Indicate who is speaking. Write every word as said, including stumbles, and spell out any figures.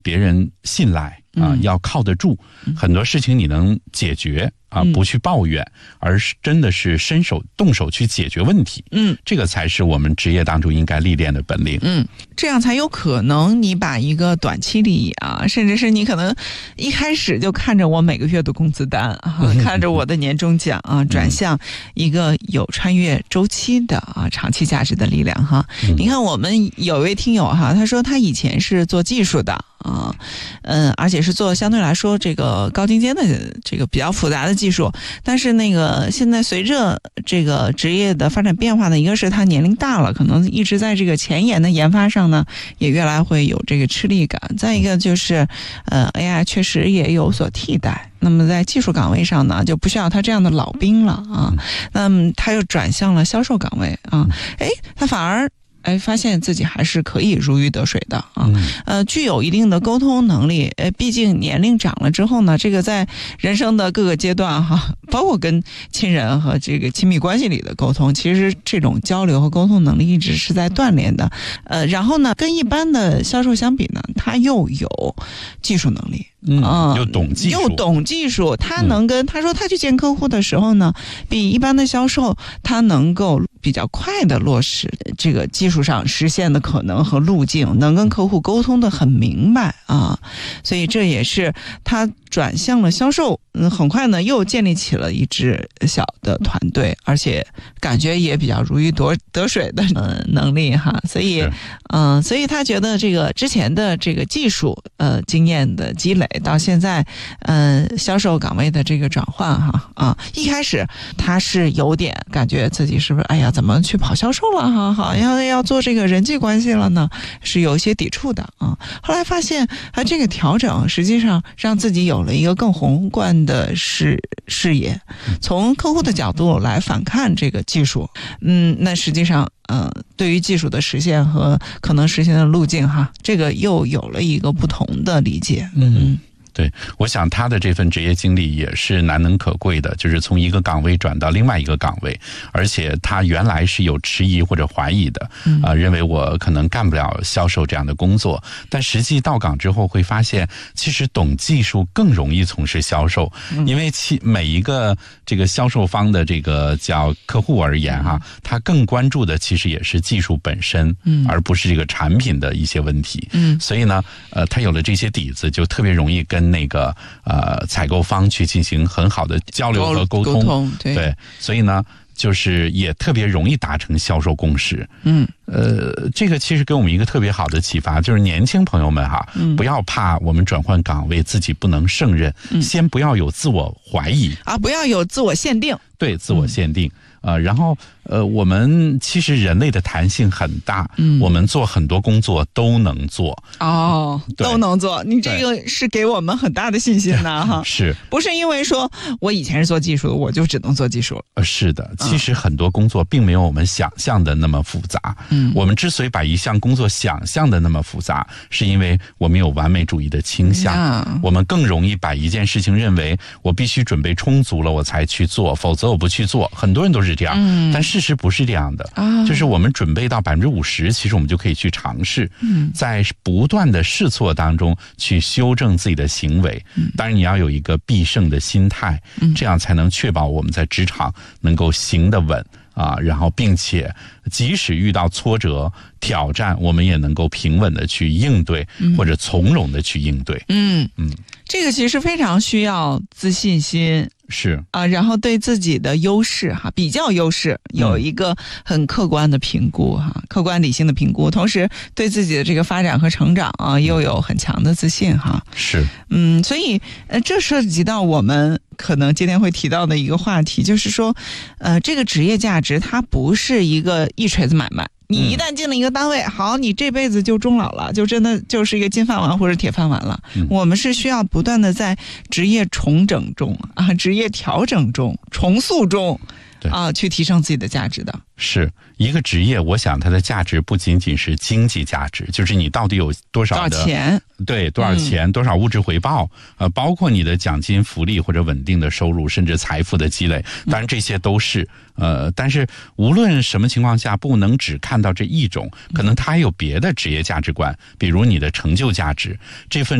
Speaker 1: 别人信赖啊、呃，要靠得住，很多事情你能解决啊，不去抱怨，而是真的是伸手动手去解决问题。嗯，这个才是我们职业当中应该历练的本领。
Speaker 2: 嗯，这样才有可能你把一个短期利益啊，甚至是你可能一开始就看着我每个月的工资单啊，看着我的年终奖啊，转向一个有穿越周期的啊长期价值的力量哈。嗯、你看我们有一位听友哈，他说他以前是做技术的。啊，嗯，而且是做相对来说这个高精尖的这个比较复杂的技术，但是那个现在随着这个职业的发展变化呢，一个是他年龄大了，可能一直在这个前沿的研发上呢，也越来会有这个吃力感。再一个就是，呃 ，A I 确实也有所替代。那么在技术岗位上呢，就不需要他这样的老兵了啊。那么他又转向了销售岗位啊，哎，他反而。哎，发现自己还是可以如鱼得水的啊，呃，具有一定的沟通能力。呃，毕竟年龄长了之后呢，这个在人生的各个阶段哈，包括跟亲人和这个亲密关系里的沟通，其实这种交流和沟通能力一直是在锻炼的。呃，然后呢，跟一般的销售相比呢，他又有技术能力。
Speaker 1: 嗯，又懂技术，
Speaker 2: 又懂技术，他能跟、嗯、他说他去见客户的时候呢，比一般的销售他能够比较快的落实这个技术上实现的可能和路径，能跟客户沟通的很明白啊，所以这也是他转向了销售，嗯，很快呢又建立起了一支小的团队，而且感觉也比较如鱼得得水的呃能力哈，所以嗯、呃，所以他觉得这个之前的这个技术呃经验的积累。到现在，呃，销售岗位的这个转换哈啊，一开始他是有点感觉自己是不是哎呀，怎么去跑销售了哈，好像要做这个人际关系了呢，是有一些抵触的啊。后来发现，啊，这个调整实际上让自己有了一个更宏观的视视野，从客户的角度来反看这个技术，嗯，那实际上。呃，对于技术的实现和可能实现的路径哈，这个又有了一个不同的理解。嗯，
Speaker 1: 对，我想他的这份职业经历也是难能可贵的，就是从一个岗位转到另外一个岗位，而且他原来是有迟疑或者怀疑的，啊、嗯呃，认为我可能干不了销售这样的工作，但实际到岗之后会发现，其实懂技术更容易从事销售，嗯、因为其每一个这个销售方的这个叫客户而言哈，他更关注的其实也是技术本身，嗯，而不是这个产品的一些问题，嗯，所以呢，呃，他有了这些底子，就特别容易跟那个呃采购方去进行很好的交流和沟通，
Speaker 2: 沟通 对,
Speaker 1: 对，所以呢，就是也特别容易达成销售共识。嗯，呃，这个其实给我们一个特别好的启发，就是年轻朋友们哈，嗯、不要怕我们转换岗位自己不能胜任，嗯、先不要有自我怀疑
Speaker 2: 啊，不要有自我限定，
Speaker 1: 对，自我限定。嗯呃，然后呃，我们其实人类的弹性很大，嗯，我们做很多工作都能做
Speaker 2: 哦，都能做。你这个是给我们很大的信心呐，哈，
Speaker 1: 是
Speaker 2: 不是因为说我以前是做技术的，我就只能做技术了？
Speaker 1: 呃，是的，其实很多工作并没有我们想象的那么复杂。嗯，我们之所以把一项工作想象的那么复杂，是因为我们有完美主义的倾向，嗯、我们更容易把一件事情认为我必须准备充足了我才去做，否则我不去做。很多人都是这样，嗯、但事实不是这样的，啊、就是我们准备到百分之五十，其实我们就可以去尝试，嗯、在不断的试错当中去修正自己的行为。嗯、当然，你要有一个必胜的心态，嗯、这样才能确保我们在职场能够行得稳啊，然后并且即使遇到挫折挑战，我们也能够平稳的去应对，嗯、或者从容的去应对。嗯
Speaker 2: 嗯，这个其实非常需要自信心。
Speaker 1: 是
Speaker 2: 啊，然后对自己的优势哈，比较优势有一个很客观的评估哈，嗯、客观理性的评估，同时对自己的这个发展和成长啊，又有很强的自信哈。
Speaker 1: 是，
Speaker 2: 嗯，所以呃，这涉及到我们可能今天会提到的一个话题，就是说，呃，这个职业价值它不是一个一锤子买卖。你一旦进了一个单位，好，你这辈子就终老了，就真的就是一个金饭碗或者铁饭碗了。嗯、我们是需要不断的在职业重整中啊，职业调整中、重塑中， 啊，去提升自己的价值的。
Speaker 1: 是一个职业，我想它的价值不仅仅是经济价值，就是你到底有多少的
Speaker 2: 多少钱，
Speaker 1: 对，多少钱、嗯、多少物质回报，呃，包括你的奖金、福利或者稳定的收入，甚至财富的积累，当然这些都是呃，但是无论什么情况下，不能只看到这一种，可能它还有别的职业价值观，比如你的成就价值，这份